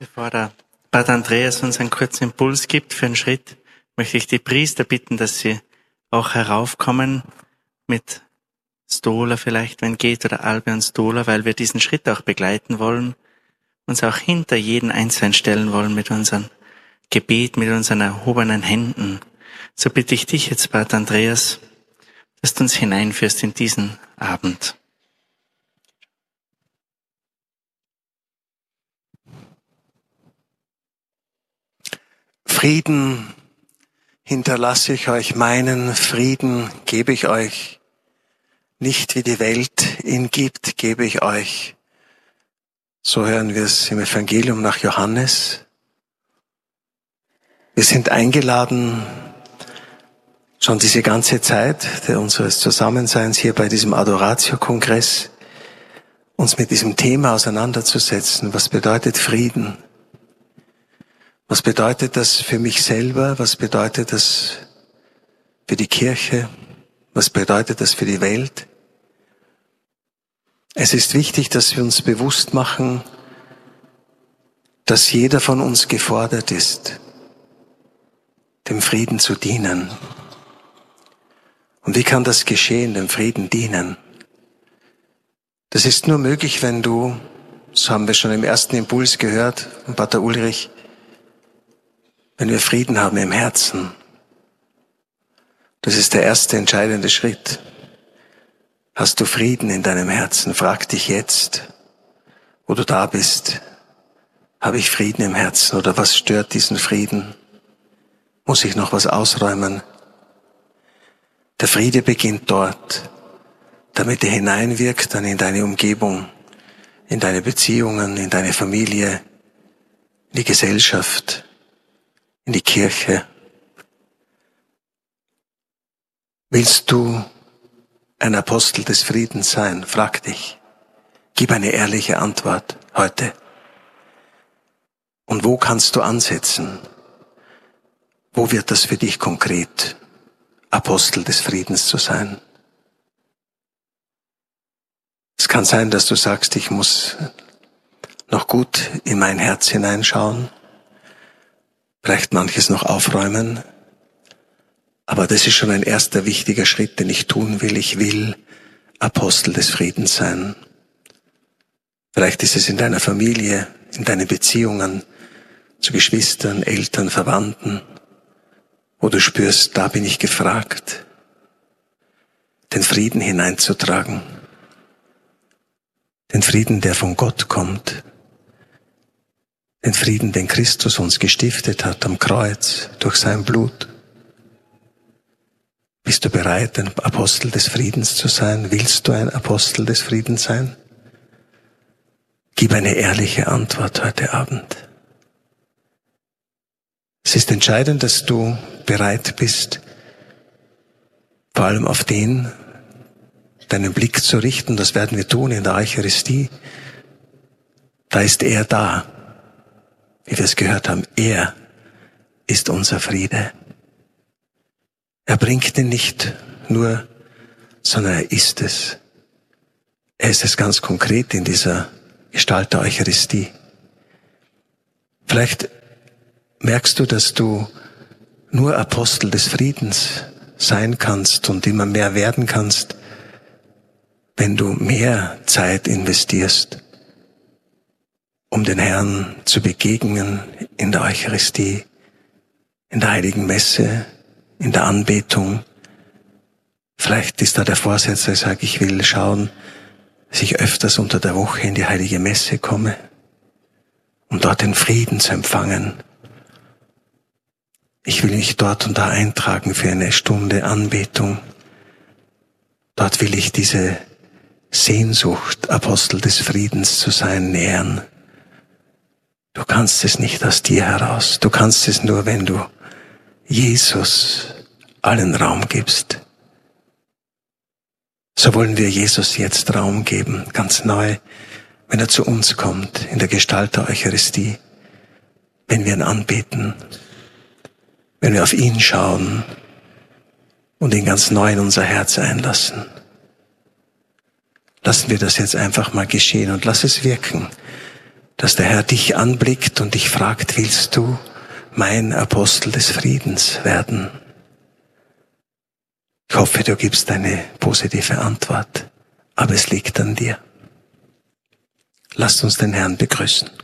Bevor der Pater Andreas uns einen kurzen Impuls gibt für einen Schritt, möchte ich die Priester bitten, dass sie auch heraufkommen mit Stola vielleicht, wenn geht, oder Albe und Stola, weil wir diesen Schritt auch begleiten wollen, uns auch hinter jeden Einzelnen stellen wollen mit unserem Gebet, mit unseren erhobenen Händen. So bitte ich dich jetzt, Pater Andreas, dass du uns hineinführst in diesen Abend. Frieden hinterlasse ich euch, meinen Frieden gebe ich euch. Nicht wie die Welt ihn gibt, gebe ich euch. So hören wir es im Evangelium nach Johannes. Wir sind eingeladen, schon diese ganze Zeit unseres Zusammenseins hier bei diesem Adoratio-Kongress, uns mit diesem Thema auseinanderzusetzen. Was bedeutet Frieden? Was bedeutet das für mich selber? Was bedeutet das für die Kirche? Was bedeutet das für die Welt? Es ist wichtig, dass wir uns bewusst machen, dass jeder von uns gefordert ist, dem Frieden zu dienen. Und wie kann das geschehen, dem Frieden dienen? Das ist nur möglich, wenn du, so haben wir schon im ersten Impuls gehört von Pater Ulrich, wenn wir Frieden haben im Herzen. Das ist der erste entscheidende Schritt. Hast du Frieden in deinem Herzen? Frag dich jetzt, wo du da bist. Habe ich Frieden im Herzen oder was stört diesen Frieden? Muss ich noch was ausräumen? Der Friede beginnt dort, damit er hineinwirkt dann in deine Umgebung, in deine Beziehungen, in deine Familie, in die Gesellschaft, in die Kirche. Willst du ein Apostel des Friedens sein? Frag dich. Gib eine ehrliche Antwort heute. Und wo kannst du ansetzen? Wo wird das für dich konkret, Apostel des Friedens zu sein? Es kann sein, dass du sagst, ich muss noch gut in mein Herz hineinschauen, vielleicht manches noch aufräumen, aber das ist schon ein erster wichtiger Schritt, den ich tun will. Ich will Apostel des Friedens sein. Vielleicht ist es in deiner Familie, in deinen Beziehungen zu Geschwistern, Eltern, Verwandten, wo du spürst, da bin ich gefragt, den Frieden hineinzutragen. Den Frieden, der von Gott kommt. Den Frieden, den Christus uns gestiftet hat am Kreuz durch sein Blut. Bist du bereit, ein Apostel des Friedens zu sein? Willst du ein Apostel des Friedens sein? Gib eine ehrliche Antwort heute Abend. Es ist entscheidend, dass du bereit bist, vor allem auf den, deinen Blick zu richten. Das werden wir tun in der Eucharistie. Da ist er da. Wie wir es gehört haben, er ist unser Friede. Er bringt ihn nicht nur, sondern er ist es. Er ist es ganz konkret in dieser Gestalt der Eucharistie. Vielleicht merkst du, dass du nur Apostel des Friedens sein kannst und immer mehr werden kannst, wenn du mehr Zeit investierst, um den Herrn zu begegnen in der Eucharistie, in der Heiligen Messe, in der Anbetung. Vielleicht ist da der Vorsatz, ich sage, ich will schauen, dass ich öfters unter der Woche in die Heilige Messe komme, um dort den Frieden zu empfangen. Ich will mich dort und da eintragen für eine Stunde Anbetung. Dort will ich diese Sehnsucht, Apostel des Friedens zu sein, nähern. Du kannst es nicht aus dir heraus. Du kannst es nur, wenn du Jesus allen Raum gibst. So wollen wir Jesus jetzt Raum geben, ganz neu, wenn er zu uns kommt, in der Gestalt der Eucharistie, wenn wir ihn anbeten, wenn wir auf ihn schauen und ihn ganz neu in unser Herz einlassen. Lassen wir das jetzt einfach mal geschehen und lass es wirken, dass der Herr dich anblickt und dich fragt, willst du mein Apostel des Friedens werden? Ich hoffe, du gibst eine positive Antwort, aber es liegt an dir. Lasst uns den Herrn begrüßen.